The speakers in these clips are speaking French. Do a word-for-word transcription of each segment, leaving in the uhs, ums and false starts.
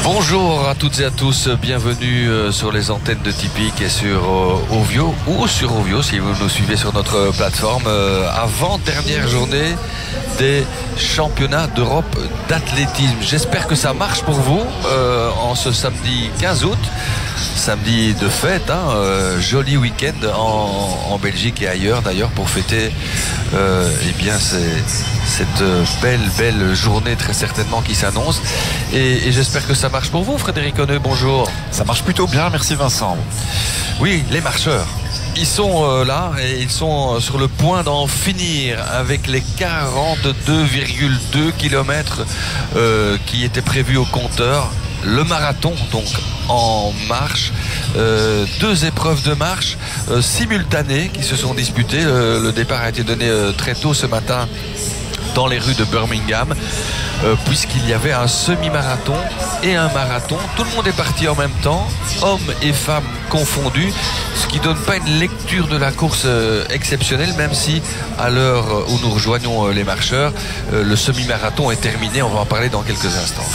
Bonjour à toutes et à tous, bienvenue sur les antennes de Tipeee et sur Ovio ou sur Ovio si vous nous suivez sur notre plateforme. Avant-dernière journée des championnats d'Europe d'athlétisme. J'espère que ça marche pour vous euh, en ce samedi quinze août. Samedi de fête, hein, euh, joli week-end en, en Belgique et ailleurs d'ailleurs pour fêter euh, eh bien c'est, cette belle belle journée très certainement qui s'annonce et, et j'espère que ça marche pour vous. Frédéric Honneux, bonjour. Ça marche plutôt bien, merci Vincent. Oui, les marcheurs, ils sont euh, là et ils sont sur le point d'en finir avec les quarante-deux virgule deux kilomètres euh, qui étaient prévus au compteur. Le marathon donc en marche, euh, deux épreuves de marche euh, simultanées qui se sont disputées. Euh, le départ a été donné euh, très tôt ce matin dans les rues de Birmingham euh, puisqu'il y avait un semi-marathon et un marathon. Tout le monde est parti en même temps, hommes et femmes confondus, ce qui donne pas une lecture de la course euh, exceptionnelle, même si à l'heure où nous rejoignons euh, les marcheurs, euh, le semi-marathon est terminé. On va en parler dans quelques instants.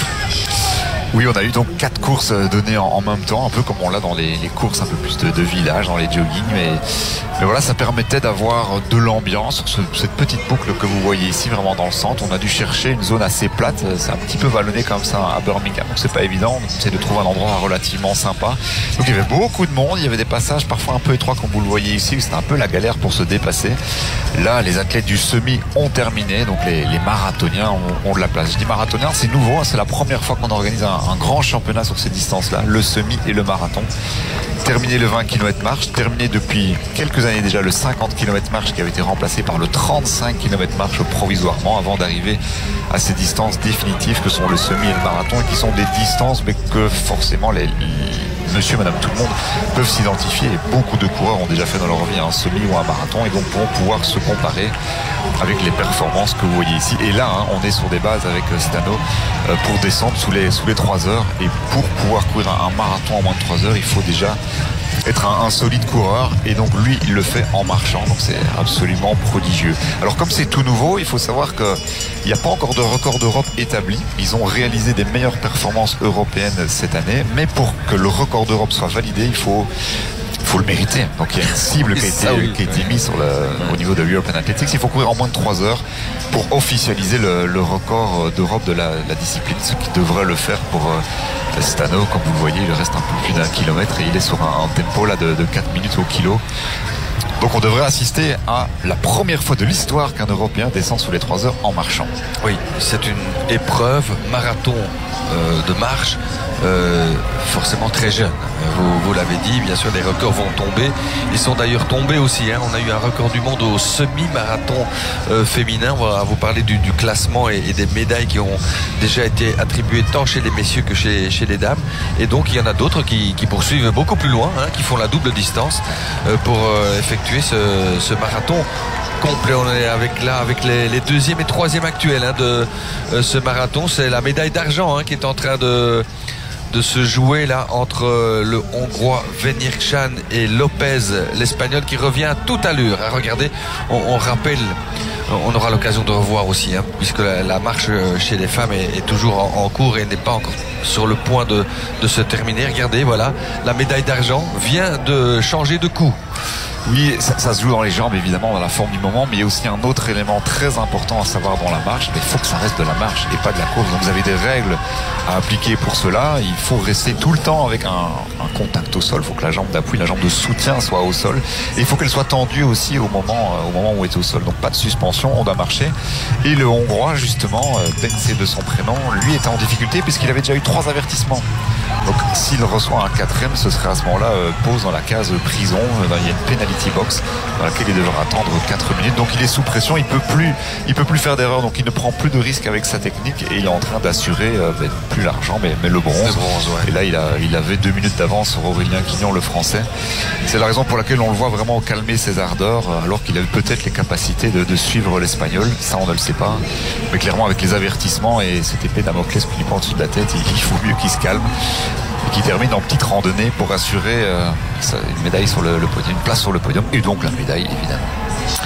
Oui, on a eu donc quatre courses données en, en même temps, un peu comme on l'a dans les, les courses un peu plus de, de village, dans les jogging, mais, mais voilà, ça permettait d'avoir de l'ambiance sur ce, cette petite boucle que vous voyez ici, vraiment dans le centre. On a dû chercher une zone assez plate, c'est un petit peu vallonné comme ça à Birmingham, donc c'est pas évident, on essaie de trouver un endroit relativement sympa. Donc il y avait beaucoup de monde, il y avait des passages parfois un peu étroits comme vous le voyez ici, c'était un peu la galère pour se dépasser. Là, les athlètes du semi ont terminé, donc les, les marathoniens ont, ont de la place. Je dis marathoniens, c'est nouveau, hein, c'est la première fois qu'on organise un un grand championnat sur ces distances-là, le semi et le marathon. Terminé le vingt kilomètres marche, terminé depuis quelques années déjà le cinquante kilomètres marche qui avait été remplacé par le trente-cinq kilomètres marche provisoirement avant d'arriver à ces distances définitives que sont le semi et le marathon et qui sont des distances mais que forcément les, les monsieur, madame, tout le monde peuvent s'identifier et beaucoup de coureurs ont déjà fait dans leur vie un semi ou un marathon et donc vont pouvoir se comparer avec les performances que vous voyez ici. Et là, hein, on est sur des bases avec Stano euh, pour descendre sous les, sous les trois heures et pour pouvoir courir un, un marathon en moins de trois heures, il faut déjà être un, un solide coureur et donc lui il le fait en marchant, donc c'est absolument prodigieux. Alors comme c'est tout nouveau, il faut savoir qu'il n'y a pas encore de record d'Europe établi. Ils ont réalisé des meilleures performances européennes cette année, mais pour que le record d'Europe soit validé, il faut Il faut le mériter. Donc il y a une cible qui a été, oui, qui a été mise sur le, au niveau de European Athletics. Il faut courir en moins de trois heures pour officialiser le, le record d'Europe de la, la discipline, ce qui devrait le faire pour euh, Stano. Comme vous le voyez, il reste un peu plus d'un kilomètre et il est sur un, un tempo là de, de quatre minutes au kilo. Donc on devrait assister à la première fois de l'histoire qu'un Européen descend sous les trois heures en marchant. Oui, c'est une épreuve marathon euh, de marche euh, forcément très jeune. Vous, vous l'avez dit, bien sûr les records vont tomber. Ils sont d'ailleurs tombés aussi, hein. On a eu un record du monde au semi-marathon euh, féminin. On va vous parler du, du classement et, et des médailles qui ont déjà été attribuées tant chez les messieurs que chez, chez les dames. Et donc il y en a d'autres qui, qui poursuivent beaucoup plus loin, hein, qui font la double distance euh, pour euh, effectuer ce, ce marathon complet. On est avec là avec les, les deuxième et troisième actuels, hein, de euh, ce marathon. C'est la médaille d'argent, hein, qui est en train de de se jouer là entre le Hongrois Venyerchan et Lopez, l'Espagnol, qui revient à toute allure. Regardez, on, on rappelle, on aura l'occasion de revoir aussi, hein, puisque la, la marche chez les femmes est, est toujours en, en cours et n'est pas encore sur le point de, de se terminer. Regardez, voilà, la médaille d'argent vient de changer de coup. Oui, ça, ça se joue dans les jambes, évidemment, dans la forme du moment, mais il y a aussi un autre élément très important à savoir dans la marche, mais il faut que ça reste de la marche et pas de la course. Donc vous avez des règles à appliquer pour cela. Il faut rester tout le temps avec un, un contact au sol. Il faut que la jambe d'appui, la jambe de soutien soit au sol. Et il faut qu'elle soit tendue aussi au moment, au moment où on est au sol. Donc pas de suspension, on doit marcher. Et le Hongrois, justement, Bence de son prénom, lui était en difficulté puisqu'il avait déjà eu trois avertissements. Donc s'il reçoit un quatrième, ce serait à ce moment-là euh, pause dans la case prison. Euh, il y a une penalty box dans laquelle il devra attendre quatre minutes. Donc il est sous pression, il peut plus, il peut plus faire d'erreur. Donc il ne prend plus de risques avec sa technique et il est en train d'assurer euh, ben, plus l'argent, mais, mais le bronze. Le bronze, ouais. Et là il, a, il avait deux minutes d'avance sur Aurélien Quignon, le Français. C'est la raison pour laquelle on le voit vraiment calmer ses ardeurs, alors qu'il avait peut-être les capacités de, de suivre l'Espagnol. Ça on ne le sait pas. Mais clairement avec les avertissements et cette épée Damoclès qui lui pend au-dessus de la tête, il, il faut mieux qu'il se calme. Et qui termine en petite randonnée pour assurer euh, une médaille sur le, le podium, une place sur le podium et donc la médaille évidemment.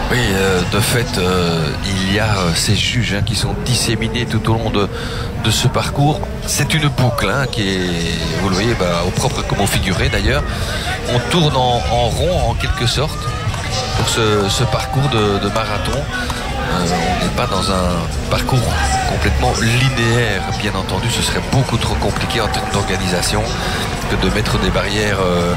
Oui, euh, de fait, euh, il y a euh, ces juges hein, qui sont disséminés tout au long de, de ce parcours. C'est une boucle hein, qui est, vous le voyez, bah, au propre comme au figuré d'ailleurs. On tourne en, en rond en quelque sorte pour ce, ce parcours de, de marathon. Euh, on n'est pas dans un parcours complètement linéaire, bien entendu. Ce serait beaucoup trop compliqué en termes d'organisation que de mettre des barrières euh,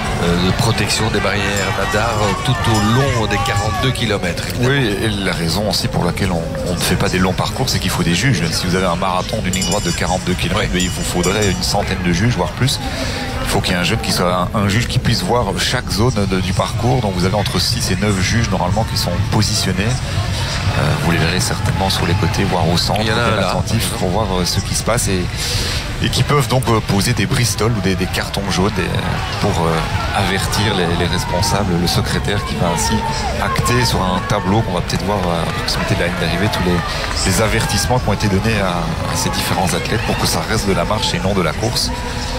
de protection, des barrières nadar tout au long des quarante-deux kilomètres. Oui, et la raison aussi pour laquelle on, on ne fait pas des longs parcours, c'est qu'il faut des juges. Si vous avez un marathon d'une ligne droite de quarante-deux kilomètres, oui. il vous faudrait une centaine de juges, voire plus. Il faut qu'il y ait un jeune qui soit un, un juge qui puisse voir chaque zone de, du parcours. Donc vous avez entre six et neuf juges normalement qui sont positionnés. Euh, vous les verrez certainement sur les côtés, voire au centre, bien attentifs pour voir euh, ce qui se passe et, et qui peuvent donc euh, poser des bristoles ou des, des cartons jaunes des, pour euh, avertir les, les responsables, le secrétaire qui va ainsi acter sur un tableau qu'on va peut-être voir à proximité de la ligne d'arrivée tous les, les avertissements qui ont été donnés à, à ces différents athlètes pour que ça reste de la marche et non de la course.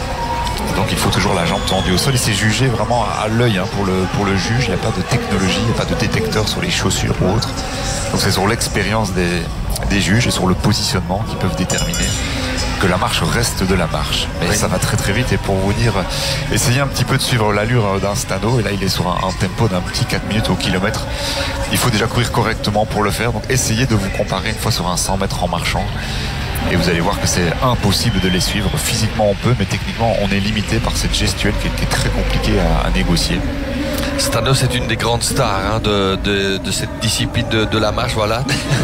Donc il faut toujours la jambe tendue au sol et c'est jugé vraiment à l'œil hein, pour, le, pour le juge. Il n'y a pas de technologie, il n'y a pas de détecteur sur les chaussures ou autre. Donc c'est sur l'expérience des, des juges et sur le positionnement qui peuvent déterminer que la marche reste de la marche. Mais oui. Ça va très très vite et pour vous dire, essayez un petit peu de suivre l'allure d'un Stano et là il est sur un, un tempo d'un petit quatre minutes au kilomètre. Il faut déjà courir correctement pour le faire. Donc essayez de vous comparer une fois sur un cent mètres en marchant. Et vous allez voir que c'est impossible de les suivre. Physiquement on peut, mais techniquement on est limité par cette gestuelle qui était très compliquée à, à négocier. Stano, c'est une des grandes stars hein, de, de, de cette discipline de, de la marche, voilà.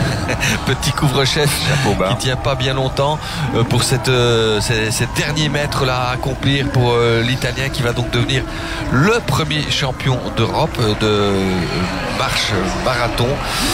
Petit couvre-chef qui tient pas bien longtemps euh, pour cette, euh, ces, ces derniers mètres là à accomplir pour euh, l'Italien qui va donc devenir le premier champion d'Europe de euh, marche marathon.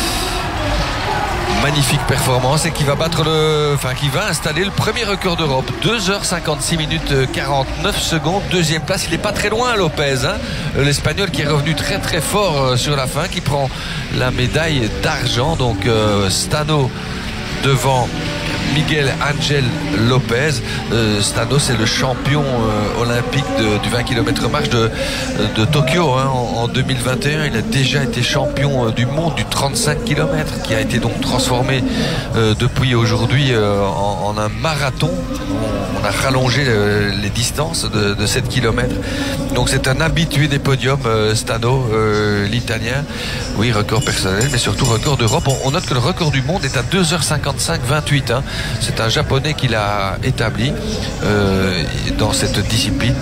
Magnifique performance et qui va battre le, enfin qui va installer le premier record d'Europe. deux heures cinquante-six minutes quarante-neuf secondes. Deuxième place, il n'est pas très loin Lopez, hein, l'Espagnol qui est revenu très très fort sur la fin, qui prend la médaille d'argent. Donc euh, Stano devant Miguel Angel Lopez. Euh, Stano, c'est le champion euh, olympique de, du vingt kilomètres marche de, de Tokyo hein, en, en deux mille vingt et un. Il a déjà été champion euh, du monde du trente-cinq kilomètres qui a été donc transformé euh, depuis aujourd'hui euh, en, en un marathon. On, on a rallongé euh, les distances de, de sept kilomètres. Donc c'est un habitué des podiums, euh, Stano, euh, l'Italien. Oui, record personnel, mais surtout record d'Europe. On, on note que le record du monde est à deux heures cinquante-cinq vingt-huit. Hein. C'est un Japonais qui l'a établi euh, dans cette discipline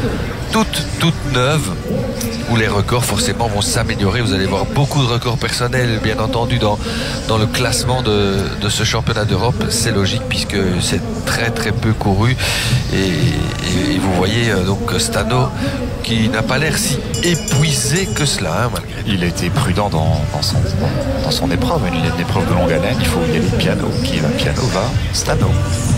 toute, toute neuve, où les records forcément vont s'améliorer. Vous allez voir beaucoup de records personnels bien entendu dans, dans le classement de, de ce championnat d'Europe. C'est logique puisque c'est très très peu couru et, et, et vous voyez euh, donc Stano qui n'a pas l'air si épuisé que cela hein, malgré tout. Il a été prudent dans, dans, son, dans, dans son épreuve, une, une épreuve de longue haleine. Il faut y aller piano, qui va piano va Stano.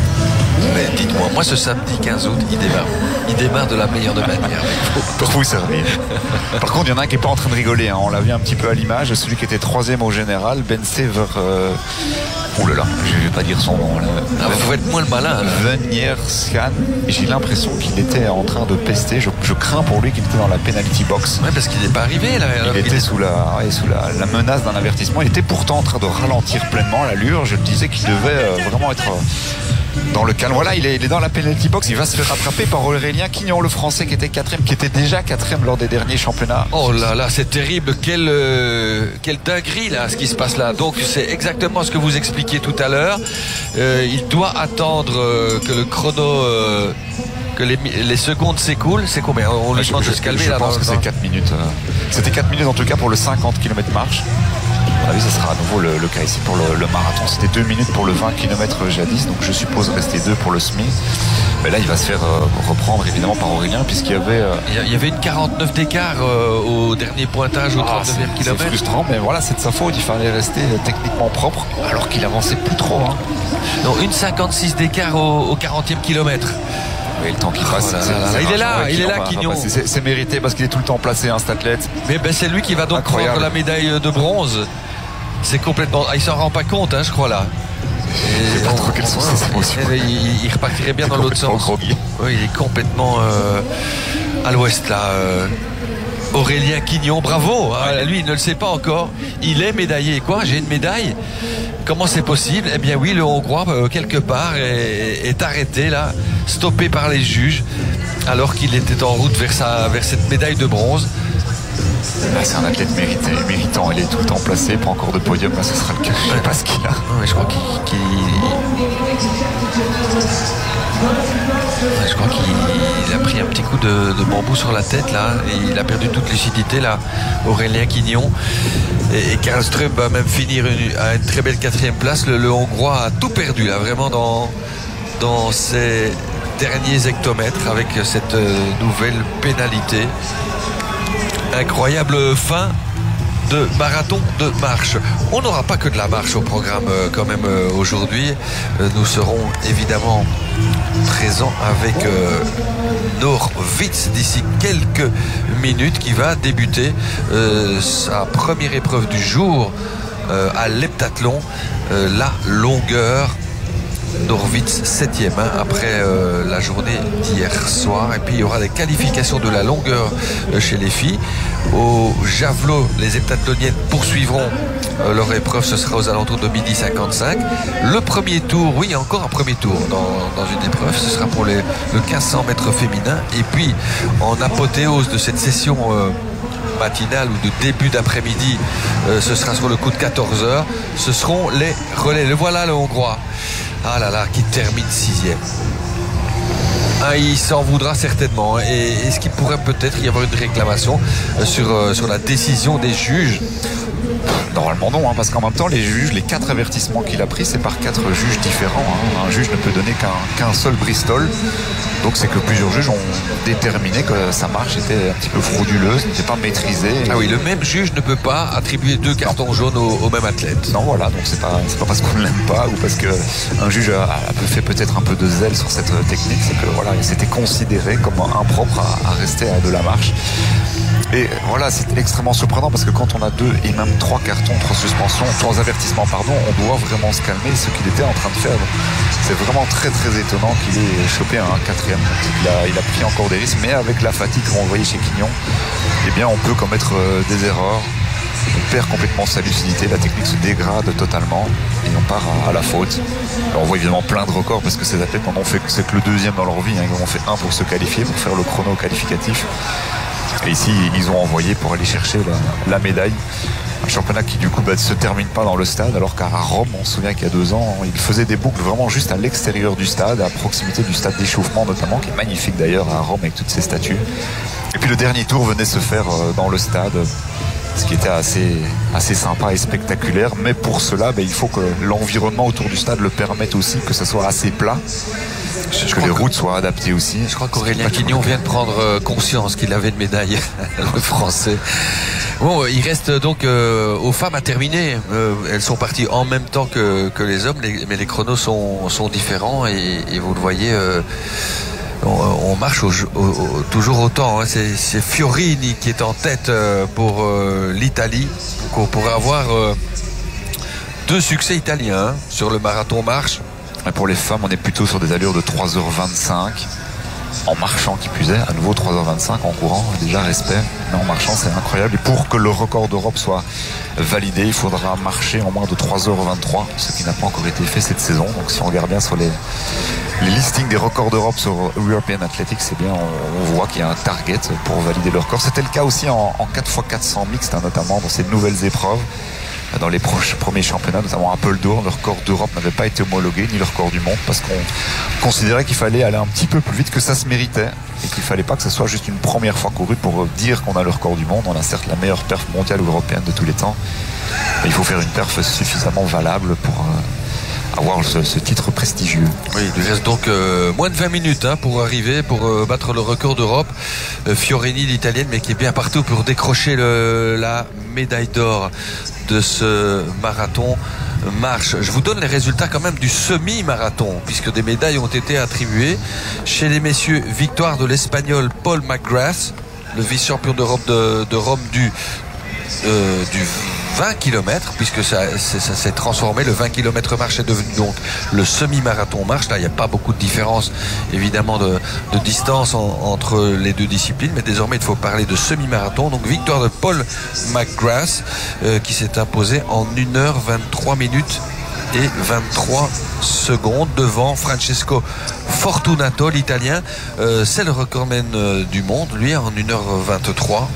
Mais dites-moi, moi ce samedi quinze août, il démarre. Il démarre de la meilleure de manière. Pour vous servir. Par contre, il y en a un qui n'est pas en train de rigoler. Hein. On l'a vu un petit peu à l'image. Celui qui était troisième au général, Ben Sever. Euh... Ouh là là, je ne vais pas dire son nom. Là. Ah, vous faites moins le malin. Venierskan. J'ai l'impression qu'il était en train de pester. Je, je crains pour lui qu'il était dans la penalty box. Ouais, parce qu'il n'est pas arrivé. Là. Il, il était est... sous, la, ouais, sous la, la menace d'un avertissement. Il était pourtant en train de ralentir pleinement l'allure. Je disais qu'il devait euh, vraiment être. Euh, dans le calme. Voilà, il est, il est dans la penalty box. Il va se faire rattraper par Aurélien Quignon, le Français qui était quatrième, qui était déjà quatrième lors des derniers championnats. Oh là là, c'est terrible. Quelle, euh, quelle dinguerie là, ce qui se passe là. Donc c'est exactement ce que vous expliquiez tout à l'heure. Euh, il doit attendre euh, que le chrono, euh, que les, les secondes s'écoulent. C'est combien? On lui demande de se calmer je là. Je pense que c'est quatre minutes. Euh, C'était quatre minutes en tout cas pour le cinquante kilomètres marche. À mon avis, ça sera à nouveau le, le cas ici pour le, le marathon. C'était deux minutes pour le vingt kilomètres jadis, donc je suppose rester deux pour le semi. Mais là, il va se faire euh, reprendre évidemment par Aurélien, puisqu'il y avait. Euh... Il y avait une quarante-neuf d'écart euh, au dernier pointage, au ah, trente-neuvième kilomètre. C'est frustrant, mais voilà, c'est de sa faute. Il fallait rester techniquement propre, alors qu'il avançait plus trop. Hein. Non, une cinquante-six d'écart au, au quarantième kilomètre. Oui, le temps qui passe. Oh là là là là. Il est là, il est là, Quignon. C'est mérité parce qu'il est tout le temps placé, hein, cet athlète. Mais ben, c'est lui qui va donc Incroyable. prendre la médaille de bronze. C'est complètement. Ah, il s'en rend pas compte, hein, je crois là. Je sais pas trop quelles sont ses émotions. Il, il repartirait bien dans l'autre sens. Groggy. Oui, il est complètement euh, à l'ouest là. Euh, Aurélien Quignon, bravo. Ah, lui, il ne le sait pas encore. Il est médaillé. Quoi, j'ai une médaille? Comment c'est possible? Eh bien oui, le Hongrois, euh, quelque part, est, est arrêté là, stoppé par les juges, alors qu'il était en route vers, sa, vers cette médaille de bronze. Ah, c'est un athlète mérité, méritant, il est tout le temps placé, pas encore de podium, là ce sera le cas, je sais pas ce qu'il a. Ouais, je crois qu'il, qu'il... Ouais, je crois qu'il a pris un petit coup de, de bambou sur la tête là, et il a perdu toute lucidité là, Aurélien Quignon. Et, et Karlström va même finir une, à une très belle quatrième place. Le, le Hongrois a tout perdu là, vraiment dans, dans ses derniers hectomètres avec cette nouvelle pénalité. Incroyable fin de marathon de marche. On n'aura pas que de la marche au programme euh, quand même euh, aujourd'hui. Euh, nous serons évidemment présents avec euh, Norwitz d'ici quelques minutes, qui va débuter euh, sa première épreuve du jour euh, à l'heptathlon, euh, la longueur. Norwitz septième hein, après euh, la journée d'hier soir. Et puis il y aura les qualifications de la longueur euh, chez les filles. Au javelot, les heptathloniennes poursuivront euh, leur épreuve. Ce sera aux alentours de midi cinquante-cinq. Le premier tour, oui, encore un premier tour dans, dans une épreuve. Ce sera pour les, le quinze cents mètres féminin. Et puis en apothéose de cette session euh, matinale ou de début d'après-midi, euh, ce sera sur le coup de quatorze heures. Ce seront les relais. Le voilà, le Hongrois. Ah là là, qui termine sixième. Ah, il s'en voudra certainement. Et est-ce qu'il pourrait peut-être y avoir une réclamation sur, euh, sur la décision des juges? Normalement non, hein, parce qu'en même temps les juges, les quatre avertissements qu'il a pris, c'est par quatre juges différents. Hein. Un juge ne peut donner qu'un, qu'un seul Bristol. Donc c'est que plusieurs juges ont déterminé que sa marche était un petit peu frauduleuse, n'était pas maîtrisée. Ah oui, le même juge ne peut pas attribuer deux cartons non. jaunes au, au même athlète. Non, voilà, donc c'est pas, c'est pas parce qu'on ne l'aime pas ou parce qu'un juge a, a fait peut-être un peu de zèle sur cette technique, c'est que voilà, il s'était considéré comme impropre à, à rester à de la marche. Et voilà, c'est extrêmement surprenant parce que quand on a deux et même trois cartons, trois suspensions, trois avertissements, pardon, on doit vraiment se calmer, ce qu'il était en train de faire. C'est vraiment très très étonnant qu'il ait chopé un quatrième. Il a, il a pris encore des risques, mais avec la fatigue qu'on voyait chez Quignon, eh bien on peut commettre des erreurs. On perd complètement sa lucidité, la technique se dégrade totalement et on part à, à la faute. Alors on voit évidemment plein de records parce que ces athlètes n'en ont fait que c'est que le deuxième dans leur vie. Hein. Ils en ont fait un pour se qualifier, pour faire le chrono qualificatif. Et ici, ils ont envoyé pour aller chercher la, la médaille. Un championnat qui, du coup, bah, ne se termine pas dans le stade, alors qu'à Rome, on se souvient qu'il y a deux ans, il faisait des boucles vraiment juste à l'extérieur du stade, à proximité du stade d'échauffement notamment, qui est magnifique d'ailleurs à Rome avec toutes ces statues. Et puis le dernier tour venait se faire dans le stade, ce qui était assez, assez sympa et spectaculaire. Mais pour cela, bah, il faut que l'environnement autour du stade le permette aussi, que ce soit assez plat. Je que les routes soient adaptées aussi. Je crois qu'Aurélien Quignon vient de prendre conscience qu'il avait une médaille, le français. Bon, il reste donc euh, aux femmes à terminer. Euh, elles sont parties en même temps que, que les hommes, les, mais les chronos sont, sont différents et, et vous le voyez, euh, on, on marche au, au, au, toujours autant. Hein. C'est, c'est Fiorini qui est en tête euh, pour euh, l'Italie. Donc on pourrait avoir euh, deux succès italiens hein, sur le marathon marche. Et pour les femmes, on est plutôt sur des allures de trois heures vingt-cinq. En marchant qui plus est, à nouveau trois heures vingt-cinq en courant, déjà respect, mais en marchant c'est incroyable. Et pour que le record d'Europe soit validé, il faudra marcher en moins de trois heures vingt-trois, ce qui n'a pas encore été fait cette saison. Donc si on regarde bien sur les, les listings des records d'Europe sur European Athletics, c'est bien, on, on voit qu'il y a un target pour valider le record. C'était le cas aussi en, en quatre fois quatre cents mixtes, hein, notamment dans ces nouvelles épreuves. Dans les proches, premiers championnats, notamment Apple d'Or, le record d'Europe n'avait pas été homologué, ni le record du monde, parce qu'on considérait qu'il fallait aller un petit peu plus vite, que ça se méritait, et qu'il fallait pas que ce soit juste une première fois couru pour dire qu'on a le record du monde. On a certes la meilleure perf mondiale ou européenne de tous les temps, mais il faut faire une perf suffisamment valable pour euh, avoir ce, ce titre prestigieux. Oui, il reste donc euh, moins de vingt minutes hein, pour arriver, pour euh, battre le record d'Europe. Euh, Fiorini, l'italienne, mais qui est bien partout pour décrocher le, la médaille d'or de ce marathon marche. Je vous donne les résultats quand même du semi-marathon, puisque des médailles ont été attribuées. Chez les messieurs, victoire de l'Espagnol Paul McGrath, le vice-champion d'Europe de, de Rome du, euh, du vingt kilomètres, puisque ça, ça, ça s'est transformé. Le vingt kilomètres marche est devenu donc le semi-marathon marche. Là, il n'y a pas beaucoup de différence, évidemment, de, de distance en, entre les deux disciplines, mais désormais, il faut parler de semi-marathon. Donc, victoire de Paul McGrath, euh, qui s'est imposé en une heure vingt-trois minutes et vingt-trois secondes devant Francesco Fortunato, l'italien. Euh, c'est le recordman euh, du monde, lui, en une heure vingt-trois.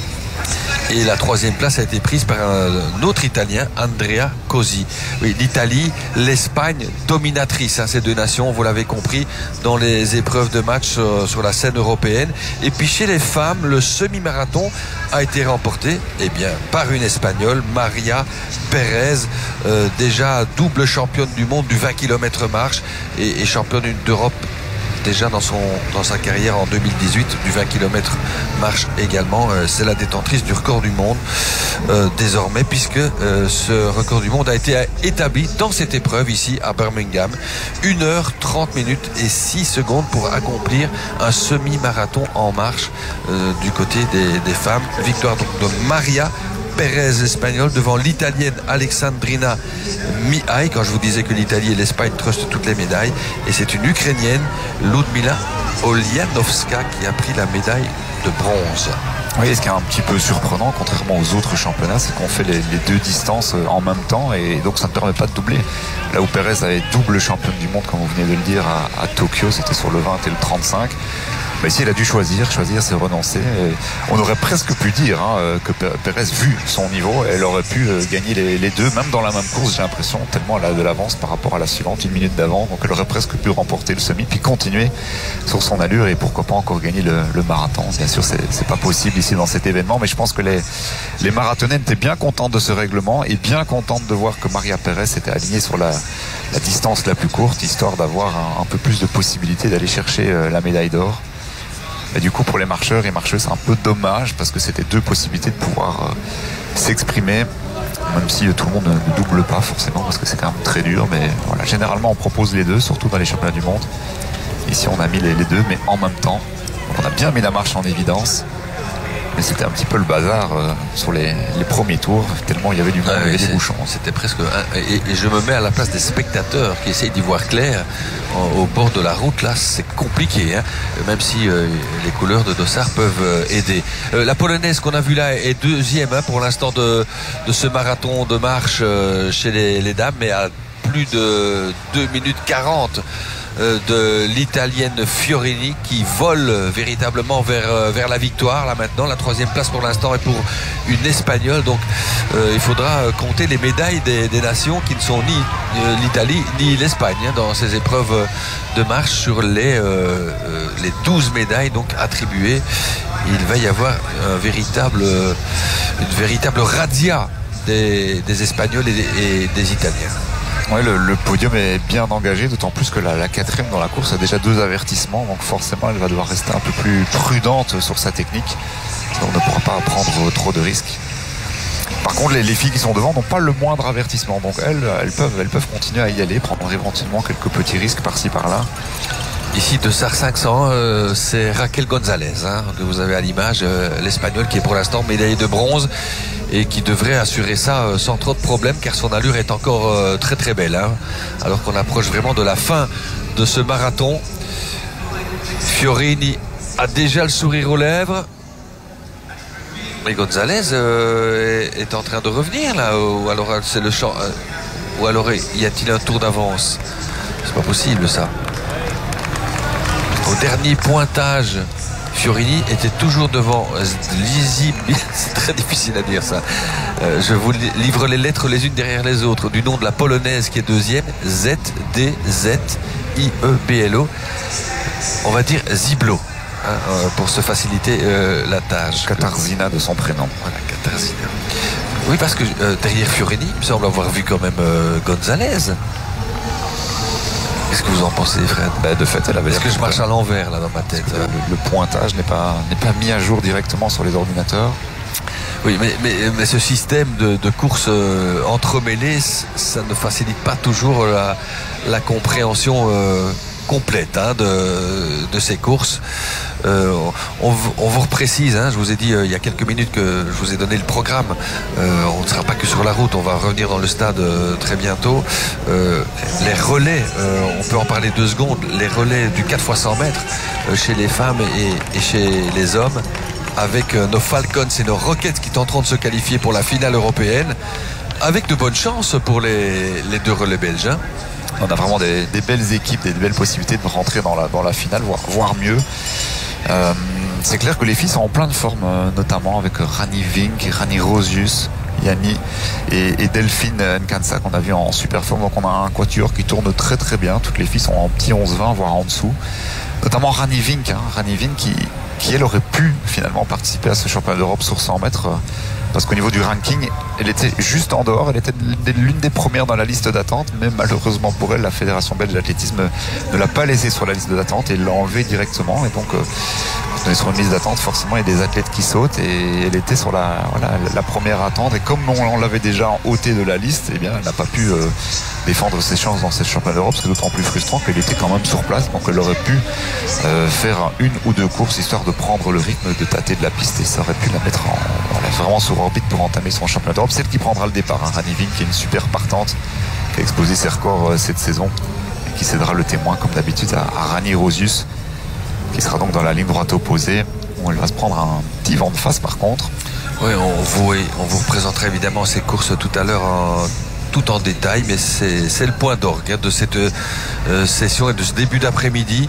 Et la troisième place a été prise par un autre Italien, Andrea Cosi. Oui, l'Italie, l'Espagne, dominatrice, hein, ces deux nations, vous l'avez compris, dans les épreuves de match euh, sur la scène européenne. Et puis chez les femmes, le semi-marathon a été remporté, eh bien, par une Espagnole, Maria Pérez, euh, déjà double championne du monde du vingt kilomètres marche et, et championne d'Europe déjà dans, son, dans sa carrière en deux mille dix-huit, du vingt kilomètres marche également. Euh, c'est la détentrice du record du monde euh, désormais, puisque euh, ce record du monde a été établi dans cette épreuve ici à Birmingham. une heure trente minutes et six secondes pour accomplir un semi-marathon en marche euh, du côté des, des femmes. Victoire donc de Maria Pérez, espagnole, devant l'italienne Alexandrina Mihai. Quand je vous disais que l'Italie et l'Espagne trustent toutes les médailles, et c'est une Ukrainienne, Ludmila Olianovska, qui a pris la médaille de bronze. Oui, ce qui est un petit peu surprenant, contrairement aux autres championnats, c'est qu'on fait les, les deux distances en même temps, et donc ça ne permet pas de doubler. Là où Pérez avait double championne du monde, comme vous venez de le dire, à, à Tokyo, c'était sur le vingt et le trente-cinq. Mais ici, il a dû choisir. Choisir, c'est renoncer. Et on aurait presque pu dire hein, que Pérez, vu son niveau, elle aurait pu gagner les, les deux, même dans la même course, j'ai l'impression, tellement elle a de l'avance par rapport à la suivante, une minute d'avant. Donc elle aurait presque pu remporter le semi, puis continuer sur son allure et pourquoi pas encore gagner le, le marathon. Bien sûr, c'est, c'est pas possible ici dans cet événement, mais je pense que les, les marathoniennes étaient bien contentes de ce règlement et bien contentes de voir que Maria Pérez était alignée sur la, la distance la plus courte, histoire d'avoir un, un peu plus de possibilités d'aller chercher la médaille d'or. Et du coup, pour les marcheurs et marcheuses, c'est un peu dommage parce que c'était deux possibilités de pouvoir euh, s'exprimer, même si euh, tout le monde ne double pas forcément parce que c'est quand même très dur. Mais voilà, généralement, on propose les deux, surtout dans les championnats du monde. Ici, on a mis les, les deux, mais en même temps. Donc, on a bien mis la marche en évidence. Mais c'était un petit peu le bazar euh, sur les, les premiers tours, tellement il y avait du monde, ah, il y avait des bouchons. C'était presque. Et, et je me mets à la place des spectateurs qui essayent d'y voir clair au, au bord de la route. Là, c'est compliqué, hein, même si euh, les couleurs de Dossard peuvent euh, aider. Euh, la Polonaise qu'on a vue là est deuxième hein, pour l'instant de, de ce marathon de marche euh, chez les, les dames, mais à plus de deux minutes quarante de l'italienne Fiorini qui vole véritablement vers, vers la victoire là maintenant. La troisième place pour l'instant est pour une espagnole, donc euh, il faudra compter les médailles des, des nations qui ne sont ni euh, l'Italie ni l'Espagne hein, dans ces épreuves de marche sur les, euh, les douze médailles donc attribuées. Il va y avoir un véritable, une véritable razzia des, des Espagnols et des, et des Italiens. Ouais, le, le podium est bien engagé, d'autant plus que la, la quatrième dans la course a déjà deux avertissements, donc forcément elle va devoir rester un peu plus prudente sur sa technique. On ne pourra pas prendre trop de risques. Par contre, les, les filles qui sont devant n'ont pas le moindre avertissement, donc elles, elles peuvent, elles peuvent continuer à y aller, prendre éventuellement quelques petits risques par-ci par-là. Ici, Dossard cinq cents, euh, c'est Raquel González, hein, que vous avez à l'image, euh, l'Espagnole qui est pour l'instant médaillée de bronze et qui devrait assurer ça euh, sans trop de problèmes car son allure est encore euh, très très belle. Hein, alors qu'on approche vraiment de la fin de ce marathon. Fiorini a déjà le sourire aux lèvres. Mais González euh, est, est en train de revenir là, ou alors c'est le champ, euh, ou alors y a-t-il un tour d'avance? C'est pas possible ça. Au dernier pointage, Fiorini était toujours devant Lizzie. C'est très difficile à dire ça. Euh, je vous livre les lettres les unes derrière les autres du nom de la Polonaise qui est deuxième, Z D Z I E B L O. On va dire Ziblo hein, euh, pour se faciliter euh, la tâche. Katarzyna de son prénom. Voilà, Katarzyna. Oui, parce que euh, derrière Fiorini, il me semble avoir vu quand même euh, González. Qu'est-ce que vous en pensez, Fred? Bah, de fait, elle avait. Est-ce que je marche à l'envers là dans ma tête? Le, le pointage n'est pas n'est pas mis à jour directement sur les ordinateurs. Oui, mais, mais, mais ce système de, de course euh, entremêlée, ça ne facilite pas toujours la, la compréhension euh, complète hein, de, de ces courses. Euh, on, on vous reprécise, hein, je vous ai dit euh, il y a quelques minutes que je vous ai donné le programme. Euh, on ne sera pas que sur la route, on va revenir dans le stade euh, très bientôt. Euh, les relais, euh, on peut en parler deux secondes, les relais du quatre fois cent mètres euh, chez les femmes et, et chez les hommes, avec euh, nos Falcons et nos Rockets qui tenteront de se qualifier pour la finale européenne, avec de bonnes chances pour les, les deux relais belges. Hein. On a vraiment des, des belles équipes, des belles possibilités de rentrer dans la, dans la finale, voire, voire mieux. Euh, c'est clair que les filles sont en pleine forme, euh, notamment avec Rani Vink, Rani Rosius, Yanni et, et Delphine Nkansa qu'on a vu en super forme. Donc on a un quatuor qui tourne très très bien. Toutes les filles sont en petit onze vingt, voire en dessous. Notamment Rani Vink, hein, Rani Vink qui, qui elle aurait pu finalement participer à ce championnat d'Europe sur cent mètres. Euh, parce qu'au niveau du ranking, elle était juste en dehors, elle était l'une des premières dans la liste d'attente, mais malheureusement pour elle, la Fédération belge d'athlétisme ne l'a pas laissée sur la liste d'attente et l'a enlevée directement. Et donc, euh, quand on est sur une liste d'attente, forcément, il y a des athlètes qui sautent et elle était sur la, voilà, la première attente. Et comme on l'avait déjà ôtée de la liste, eh bien, elle n'a pas pu euh, défendre ses chances dans cette championnat d'Europe. C'est d'autant plus frustrant qu'elle était quand même sur place, donc elle aurait pu euh, faire une ou deux courses histoire de prendre le rythme, de tâter de la piste et ça aurait pu la mettre en, voilà, vraiment sur orbite pour entamer son championnat d'Europe. Celle qui prendra le départ, hein, Rani Vink, qui est une super partante, qui a explosé ses records euh, cette saison et qui cédera le témoin comme d'habitude à, à Rani Rosius, qui sera donc dans la ligne droite opposée où elle va se prendre un petit vent de face par contre. Oui, on vous, on vous représentera évidemment ces courses tout à l'heure en, tout en détail, mais c'est, c'est le point d'orgue hein, de cette euh, session et de ce début d'après-midi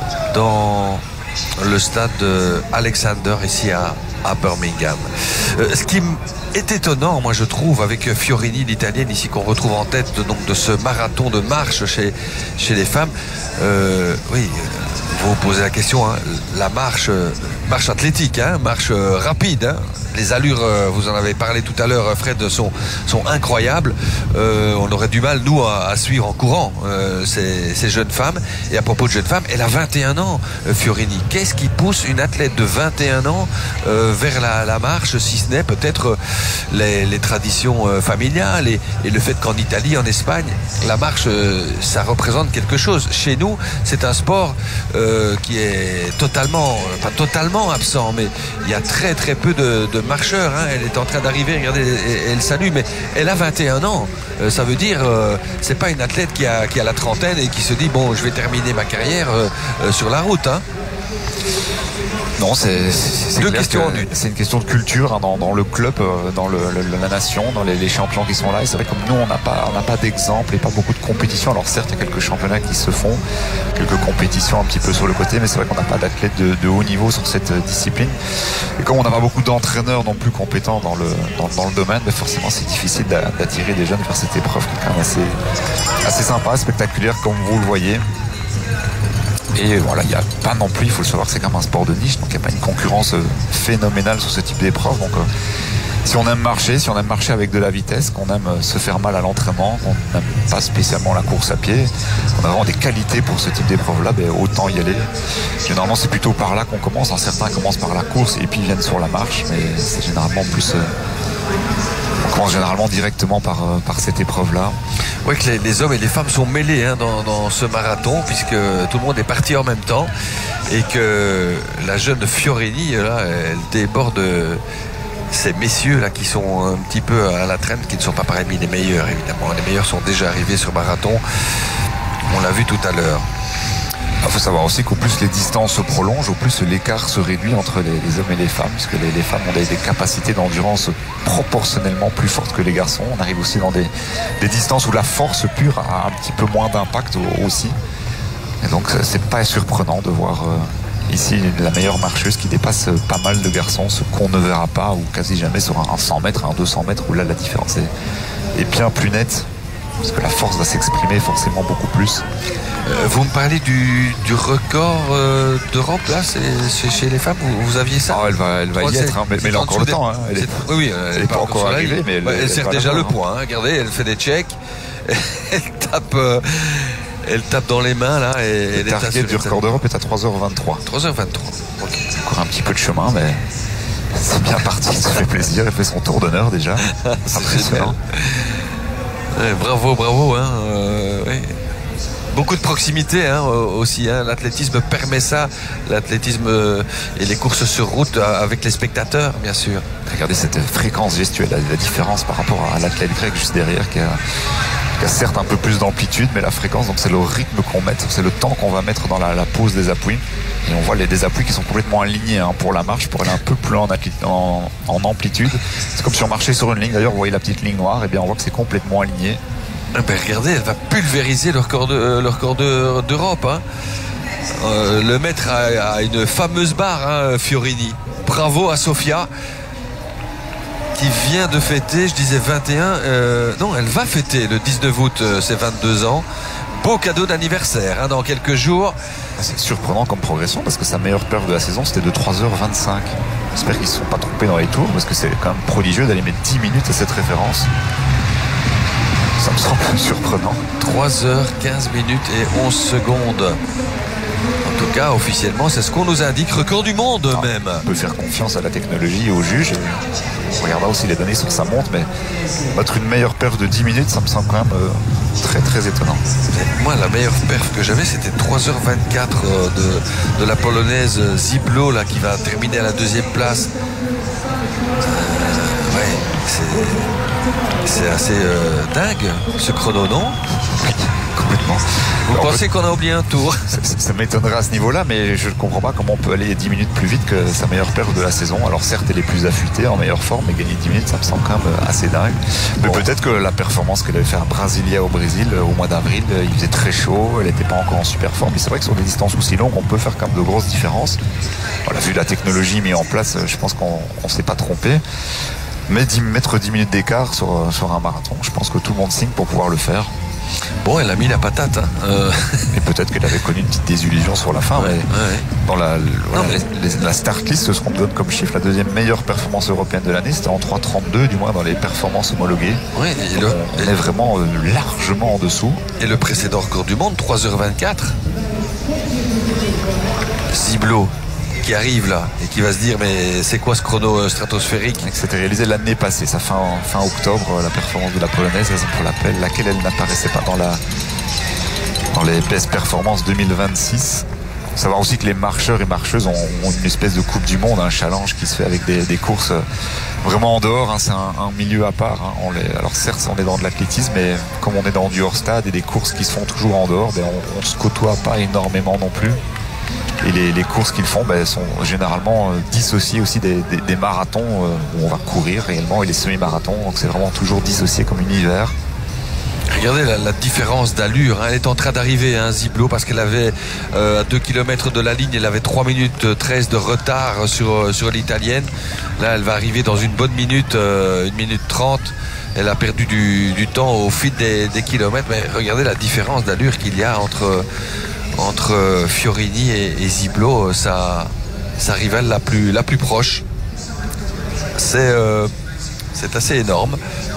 dans le stade Alexander ici à, à Birmingham. Euh, ce qui est étonnant, moi je trouve, avec Fiorini, l'italienne ici qu'on retrouve en tête de, donc, de ce marathon de marche chez, chez les femmes, euh, oui, vous vous posez la question, hein, la marche, marche athlétique, hein, marche rapide, hein. Les allures, vous en avez parlé tout à l'heure, Fred, sont, sont incroyables. Euh, on aurait du mal, nous, à, à suivre en courant euh, ces, ces jeunes femmes. Et à propos de jeunes femmes, elle a vingt et un ans, Fiorini. Qu'est-ce qui pousse une athlète de vingt et un ans euh, vers la, la marche, si ce n'est peut-être les, les traditions euh, familiales et, et le fait qu'en Italie, en Espagne, la marche, euh, ça représente quelque chose. Chez nous, c'est un sport euh, qui est totalement, pas totalement absent, mais il y a très très peu de, de marcheur, hein. Elle est en train d'arriver, regardez, elle, elle salue, mais elle a vingt et un ans. Euh, ça veut dire, euh, c'est pas une athlète qui a, qui a la trentaine et qui se dit bon, je vais terminer ma carrière euh, euh, sur la route. Hein. Non, c'est, c'est, c'est, Deux questions en une. C'est une question de culture hein, dans, dans le club, euh, dans le, le, la nation, dans les, les champions qui sont là. Et c'est vrai que comme nous, on n'a pas, on n'a pas d'exemple et pas beaucoup de compétitions. Alors certes, il y a quelques championnats qui se font, quelques compétitions un petit peu sur le côté, mais c'est vrai qu'on n'a pas d'athlètes de, de haut niveau sur cette discipline. Et comme on n'a pas beaucoup d'entraîneurs non plus compétents dans le, dans, dans le domaine, mais forcément, c'est difficile d'attirer des jeunes vers cette épreuve qui est quand même assez, assez sympa, spectaculaire, comme vous le voyez. Et voilà, il n'y a pas non plus, il faut le savoir que c'est quand même un sport de niche, donc il n'y a pas une concurrence phénoménale sur ce type d'épreuve. Donc euh, si on aime marcher, si on aime marcher avec de la vitesse, qu'on aime se faire mal à l'entraînement, qu'on n'aime pas spécialement la course à pied, qu'on a vraiment des qualités pour ce type d'épreuve-là, ben, autant y aller. Généralement, c'est plutôt par là qu'on commence. Certains commencent par la course et puis viennent sur la marche, mais c'est généralement plus... Euh, on commence généralement directement par, euh, par cette épreuve-là. Oui, que les, les hommes et les femmes sont mêlés hein, dans, dans ce marathon, puisque tout le monde est parti en même temps et que la jeune Fiorini, là, elle déborde ces messieurs là qui sont un petit peu à la traîne, qui ne sont pas parmi les meilleurs, évidemment. Les meilleurs sont déjà arrivés sur marathon. On l'a vu tout à l'heure. Il faut savoir aussi qu'au plus les distances se prolongent, au plus l'écart se réduit entre les, les hommes et les femmes, puisque les, les femmes ont des, des capacités d'endurance proportionnellement plus fortes que les garçons. On arrive aussi dans des, des distances où la force pure a un petit peu moins d'impact aussi. Et donc c'est pas surprenant de voir euh, ici la meilleure marcheuse qui dépasse pas mal de garçons, ce qu'on ne verra pas ou quasi jamais sur un cent mètres, un deux cents mètres, où là la différence est, est bien plus nette, parce que la force va s'exprimer forcément beaucoup plus. Euh, vous me parlez du, du record euh, d'Europe, là, c'est, c'est chez les femmes, vous, vous aviez ça? Oh, elle va, elle va y être, hein, mais, mais elle a encore le temps. Hein. Elle est, oui, oui, elle, elle est pas, pas encore arrivée, mais elle, ouais, elle, elle sert déjà le point. Hein. Regardez, elle fait des checks, elle tape, euh, elle tape dans les mains, là. Et le target du record d'Europe est à trois heures vingt-trois. trois heures vingt-trois. Okay. Encore un petit peu de chemin, mais c'est bien parti, ça fait plaisir. Elle fait son tour d'honneur déjà. C'est impressionnant. Ouais, bravo, bravo. Hein, euh, ouais. beaucoup de proximité hein, aussi. Hein. L'athlétisme permet ça. L'athlétisme et les courses sur route avec les spectateurs, bien sûr. Regardez cette fréquence gestuelle, la, la différence par rapport à l'athlète grec juste derrière qui a, qui a certes un peu plus d'amplitude, mais la fréquence, donc c'est le rythme qu'on met, c'est le temps qu'on va mettre dans la, la pause des appuis. Et on voit les des appuis qui sont complètement alignés hein, pour la marche, pour aller un peu plus en, en, en amplitude. C'est comme si on marchait sur une ligne. D'ailleurs, vous voyez la petite ligne noire, et bien on voit que c'est complètement aligné. Ben regardez, elle va pulvériser le record de, le record de, d'Europe. Hein. Euh, le maître a, a une fameuse barre, hein, Fiorini. Bravo à Sofia, qui vient de fêter, je disais vingt et un, euh, non, elle va fêter le dix-neuf août euh, ses vingt-deux ans. Beau cadeau d'anniversaire hein, dans quelques jours. C'est surprenant comme progression parce que sa meilleure perf de la saison c'était de trois heures vingt-cinq. J'espère qu'ils ne se sont pas trompés dans les tours parce que c'est quand même prodigieux d'aller mettre dix minutes à cette référence. Ça me semble surprenant. trois heures quinze minutes et onze secondes. En tout cas, officiellement, c'est ce qu'on nous indique. Record du monde ah, même. On peut faire confiance à la technologie et aux juges. On regardera aussi les données sur sa montre, mais battre une meilleure perf de dix minutes, ça me semble quand même euh, très très étonnant. Moi, la meilleure perf que j'avais, c'était trois heures vingt-quatre de, de la polonaise Ziblo, là, qui va terminer à la deuxième place. Euh, ouais, c'est, c'est assez euh, dingue, ce chrono, non? Complètement. Vous Alors, pensez qu'on a oublié un tour? Ça, ça m'étonnerait à ce niveau-là, mais je ne comprends pas comment on peut aller dix minutes plus vite que sa meilleure perf de la saison. Alors certes, elle est plus affûtée, en meilleure forme, mais gagner dix minutes, ça me semble quand même assez dingue. Mais bon. Peut-être que la performance qu'elle avait fait à Brasilia au Brésil, au mois d'avril, il faisait très chaud, elle n'était pas encore en super forme. Mais c'est vrai que sur des distances aussi longues, on peut faire quand même de grosses différences. Voilà, vu la technologie mise en place, je pense qu'on ne s'est pas trompé. Mais mettre dix minutes d'écart sur, sur un marathon, je pense que tout le monde signe pour pouvoir le faire. Bon, elle a mis la patate. Hein. Euh... Et peut-être qu'elle avait connu une petite désillusion sur la fin. Ouais, mais ouais. Dans la, voilà, non, mais... les, la start list, ce qu'on donne comme chiffre, la deuxième meilleure performance européenne de l'année, c'était en trois trente-deux, du moins dans les performances homologuées. Ouais, et le... On est vraiment euh, largement en dessous. Et le précédent record du monde, trois heures vingt-quatre. Ziblo qui arrive là et qui va se dire mais c'est quoi ce chrono stratosphérique? C'était réalisé l'année passée, ça fin, fin octobre, la performance de la polonaise, raison pour laquelle, laquelle elle n'apparaissait pas dans, la, dans les best performances deux mille vingt-six. Il faut savoir aussi que les marcheurs et marcheuses ont, ont une espèce de coupe du monde, un challenge qui se fait avec des, des courses vraiment en dehors, hein, c'est un, un milieu à part. Hein. On les, alors certes on est dans de l'athlétisme, mais comme on est dans du hors-stade et des courses qui se font toujours en dehors, ben on ne se côtoie pas énormément non plus. Et les, les courses qu'ils font ben, sont généralement euh, dissociées aussi des, des, des marathons euh, où on va courir réellement et les semi-marathons. Donc c'est vraiment toujours dissocié comme univers. Regardez la, la différence d'allure. Hein. Elle est en train d'arriver, hein, Ziblo, parce qu'elle avait euh, à deux kilomètres de la ligne, elle avait trois minutes treize de retard sur, sur l'italienne. Là, elle va arriver dans une bonne minute, euh, une minute trente. Elle a perdu du, du temps au fil des, des kilomètres. Mais regardez la différence d'allure qu'il y a entre... entre Fiorini et, et Ziblo, sa, sa rivale la plus, la plus proche. C'est, euh, c'est assez énorme.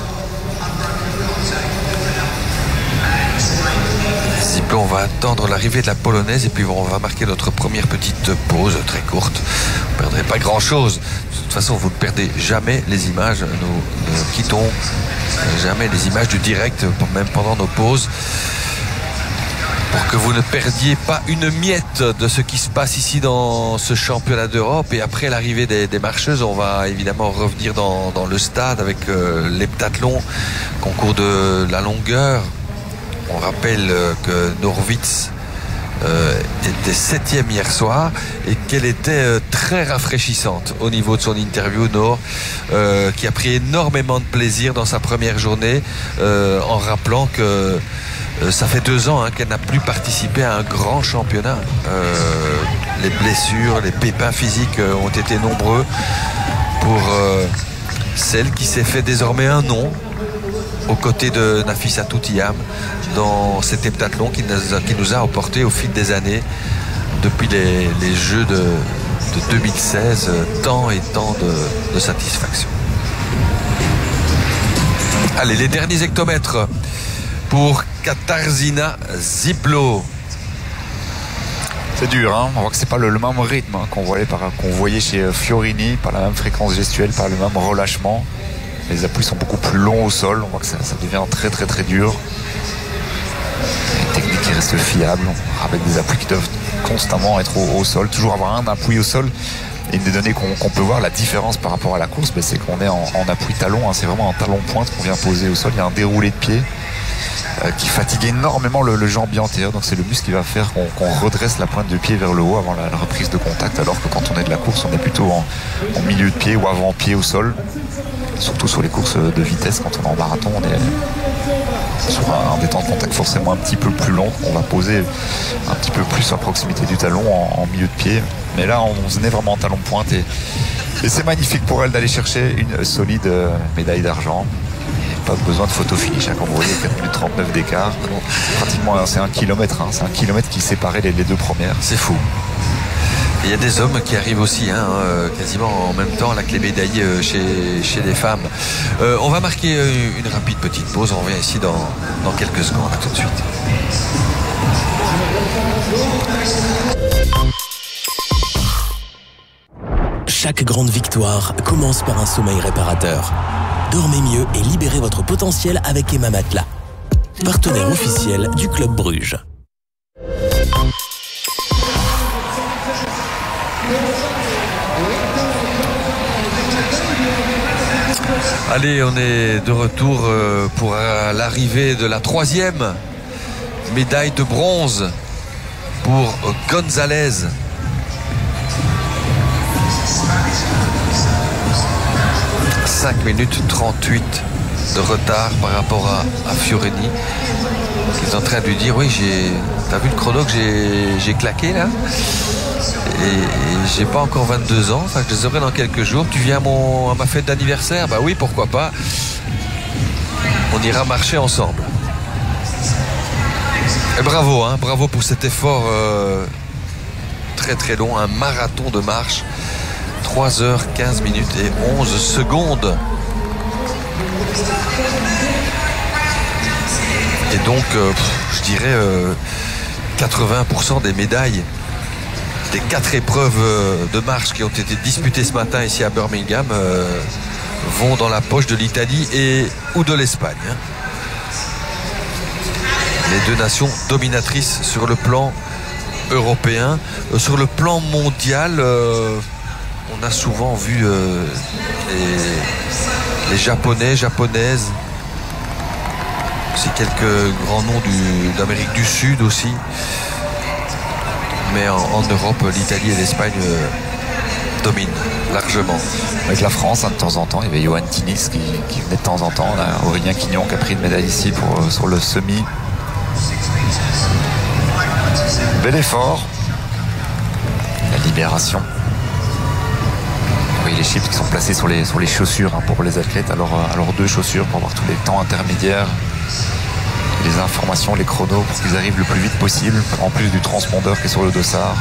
Ziblo, on va attendre l'arrivée de la polonaise et puis on va marquer notre première petite pause très courte. Vous ne perdrez pas grand chose. De toute façon, vous ne perdez jamais les images. Nous ne quittons jamais les images du direct, même pendant nos pauses, pour que vous ne perdiez pas une miette de ce qui se passe ici dans ce championnat d'Europe. Et après l'arrivée des, des marcheuses, on va évidemment revenir dans, dans le stade avec euh, l'heptathlon, concours de la longueur. On rappelle euh, que Norwitz euh, était septième hier soir et qu'elle était euh, très rafraîchissante au niveau de son interview. Nord, euh, qui a pris énormément de plaisir dans sa première journée, euh, en rappelant que ça fait deux ans hein, qu'elle n'a plus participé à un grand championnat. Euh, les blessures, les pépins physiques euh, ont été nombreux pour euh, celle qui s'est fait désormais un nom aux côtés de Nafissatou Tiham dans cet heptathlon qui nous a, qui nous a apporté au fil des années, depuis les, les Jeux de, de deux mille seize, tant et tant de, de satisfaction. Allez, les derniers hectomètres pour Katarzyna Ziblo. C'est dur, hein. On voit que c'est pas le, le même rythme hein, qu'on voyait, par, qu'on voyait chez Fiorini, par la même fréquence gestuelle, par le même relâchement. Les appuis sont beaucoup plus longs au sol. On voit que ça, ça devient très très très dur. Une technique qui reste fiable, avec des appuis qui doivent constamment être au, au sol, toujours avoir un appui au sol. Et une des données qu'on, qu'on peut voir, la différence par rapport à la course, ben c'est qu'on est en, en appui talon, hein, c'est vraiment un talon pointe qu'on vient poser au sol, il y a un déroulé de pied euh, qui fatigue énormément le, le jambier antérieur, donc c'est le muscle qui va faire qu'on, qu'on redresse la pointe de pied vers le haut avant la, la reprise de contact, alors que quand on est de la course, on est plutôt en, en milieu de pied ou avant-pied au sol, surtout sur les courses de vitesse. Quand on est en marathon, on est sur un, des temps de contact forcément un petit peu plus long, on va poser un petit peu plus à proximité du talon en, en milieu de pied, mais là on se met vraiment en talon pointe et, et c'est magnifique pour elle d'aller chercher une solide euh, médaille d'argent. Pas besoin de photo finish, hein, comme vous voyez, quatre minutes trente-neuf d'écart, pratiquement c'est un kilomètre, hein, c'est un kilomètre qui séparait les, les deux premières. C'est fou. Il y a des hommes qui arrivent aussi, hein, euh, quasiment en même temps là que les médaillés euh, chez, chez les femmes. Euh, on va marquer euh, une rapide petite pause. On revient ici dans, dans quelques secondes. À tout de suite. Chaque grande victoire commence par un sommeil réparateur. Dormez mieux et libérez votre potentiel avec Emma Matelas, partenaire officiel du Club Bruges. Allez, on est de retour pour l'arrivée de la troisième médaille de bronze pour Gonzalez. cinq minutes trente-huit de retard par rapport à, à Fiorini, qui est en train de lui dire: oui, j'ai, t'as vu le chrono que j'ai, j'ai claqué là, et, et j'ai pas encore vingt-deux ans, enfin je les aurai dans quelques jours. Tu viens à, mon, à ma fête d'anniversaire? Bah oui, pourquoi pas, on ira marcher ensemble. Et bravo, hein, bravo pour cet effort euh, très très long, un marathon de marche, trois heures quinze minutes et onze secondes. Et donc, euh, je dirais euh, quatre-vingts pour cent des médailles des quatre épreuves de marche qui ont été disputées ce matin ici à Birmingham euh, vont dans la poche de l'Italie et ou de l'Espagne. Les deux nations dominatrices sur le plan européen. Euh, sur le plan mondial, euh, on a souvent vu euh, les, les Japonais, Japonaises, aussi quelques grands noms du, d'Amérique du Sud aussi. Mais en, en Europe, l'Italie et l'Espagne euh, dominent largement. Avec la France, hein, de temps en temps, il y avait Johan Tinis qui, qui venait de temps en temps. Là, Aurélien Quignon qui a pris une médaille ici pour, euh, sur le semi. Bel effort. La libération. Oui, les chips qui sont placés sur les, sur les chaussures, hein, pour les athlètes. Alors, alors deux chaussures pour avoir tous les temps intermédiaires, les informations, les chronos pour qu'ils arrivent le plus vite possible, en plus du transpondeur qui est sur le dossard.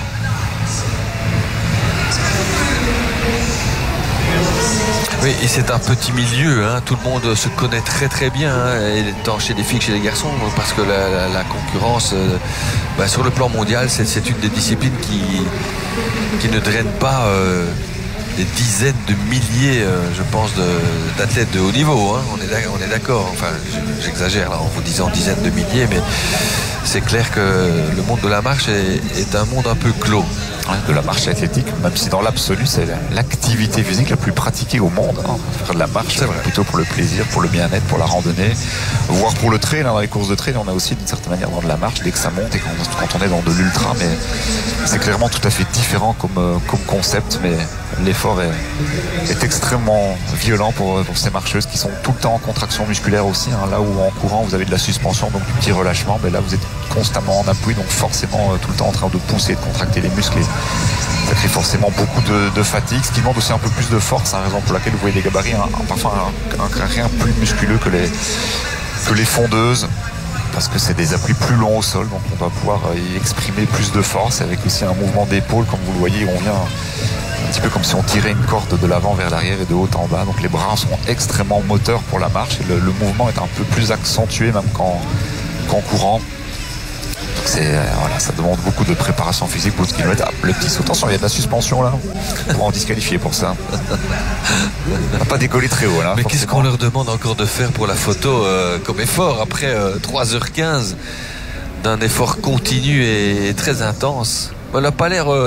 Oui, et c'est un petit milieu, hein. Tout le monde se connaît très très bien, hein, tant chez les filles que chez les garçons, parce que la, la, la concurrence, euh, bah, sur le plan mondial, c'est, c'est une des disciplines qui, qui ne draine pas euh, des dizaines de milliers, euh, je pense, de, d'athlètes de haut niveau, hein. On est, on est d'accord, enfin j'exagère là en vous disant dizaines de milliers, mais c'est clair que le monde de la marche est, est un monde un peu clos. De la marche athlétique, même si dans l'absolu c'est l'activité physique la plus pratiquée au monde, hein. Faire de la marche, c'est vrai, plutôt pour le plaisir, pour le bien-être, pour la randonnée, voire pour le trail, hein. Dans les courses de trail on a aussi d'une certaine manière dans de la marche dès que ça monte et quand, quand on est dans de l'ultra, mais c'est clairement tout à fait différent comme, comme concept, mais l'effort est, est extrêmement violent pour, pour ces marcheuses qui sont tout le temps en contraction musculaire aussi, hein. Là où en courant vous avez de la suspension, donc du petit relâchement, mais là vous êtes constamment en appui, donc forcément tout le temps en train de pousser, de contracter les muscles. Ça crée forcément beaucoup de, de fatigue, ce qui demande aussi un peu plus de force, hein, raison pour laquelle vous voyez les gabarits, hein, parfois un, un, un rien plus musculeux que les, que les fondeuses, parce que c'est des appuis plus longs au sol, donc on doit pouvoir y exprimer plus de force, avec aussi un mouvement d'épaule, comme vous le voyez, on vient un petit peu comme si on tirait une corde de l'avant vers l'arrière et de haut en bas, donc les bras sont extrêmement moteurs pour la marche, et le, le mouvement est un peu plus accentué même qu'en, qu'en courant. C'est, euh, voilà, ça demande beaucoup de préparation physique pour le kilomètre. Ah, le petit saut, attention, il y a de la suspension là. On va en disqualifier pour ça. On n'a pas décollé très haut là. Mais forcément. Qu'est-ce qu'on leur demande encore de faire pour la photo euh, comme effort après euh, trois heures quinze? d'un effort continu et très intense. Elle n'a pas l'air